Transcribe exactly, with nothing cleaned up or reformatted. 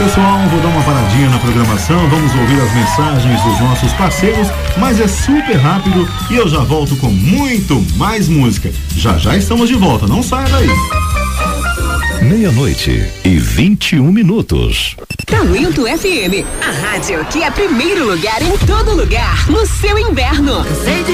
Pessoal, vou dar uma paradinha na programação, vamos ouvir as mensagens dos nossos parceiros, mas é super rápido e eu já volto com muito mais música. Já já estamos de volta, não saia daí. Meia-noite e vinte e um minutos. Talento F M, a rádio que é primeiro lugar em todo lugar, no seu inverno.